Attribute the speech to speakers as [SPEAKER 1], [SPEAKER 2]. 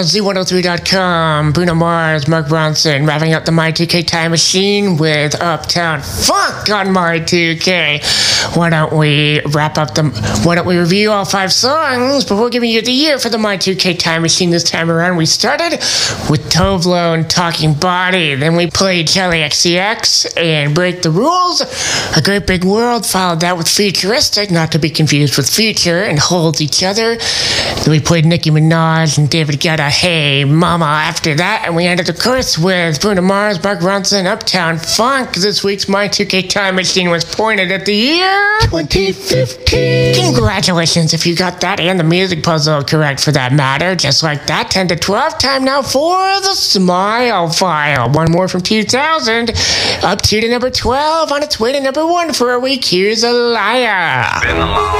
[SPEAKER 1] on Z103.com. Bruno Mars, Mark Ronson, wrapping up the My2K Time Machine with Uptown Funk on My2K. Why don't we review all 5 songs before giving you the year for the My2K Time Machine this time around? We started with Tove Lo and Talking Body. Then we played Charli XCX and Break the Rules. A Great Big World followed that with Futuristic, not to be confused with Future, and Holds Each Other. Then we played Nicki Minaj and David Guetta, Hey Mama, after that. And we ended the course with Bruno Mars, Mark Ronson, Uptown Funk. This week's My2K Time Machine was pointed at the year 2015. Congratulations if you got that and the music puzzle correct for that matter. Just like that, 10 to 12. Time now for the Smile File. One more from 2000. Up to number 12 on its way to number 1 for a week. Here's a liar.